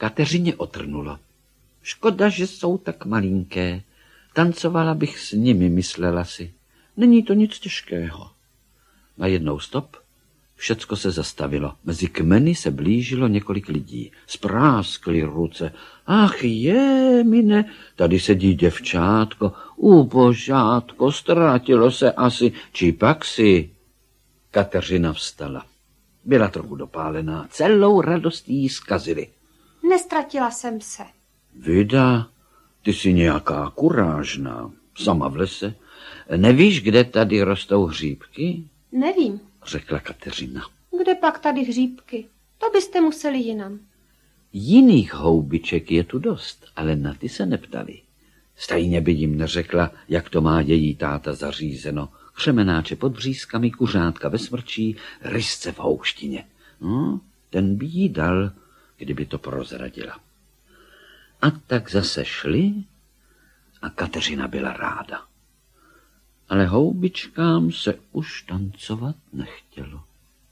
Kateřině otrnulo. Škoda, že jsou tak malinké. Tancovala bych s nimi, myslela si. Není to nic těžkého. Najednou stop. Všecko se zastavilo. Mezi kmeny se blížilo několik lidí. Spráskly ruce. Ach mine, tady sedí děvčátko. Božátko, ztratilo se asi. Či pak si? Kateřina vstala. Byla trochu dopálená. Celou radost jí zkazili. Nestratila jsem se. Vida, ty jsi nějaká kurážná. Sama v lese. Nevíš, kde tady rostou hříbky? Nevím, řekla Kateřina. Kde pak tady hříbky? To byste museli jinam. Jiných houbiček je tu dost, ale na ty se neptali. Stejně by jim neřekla, jak to má její táta zařízeno. Křemenáče pod břízkami, kuřátka ve smrčí, rysce v houštině. No, ten by jí dal, kdyby to prozradila. A tak zase šli a Kateřina byla ráda. Ale houbičkám se už tancovat nechtělo.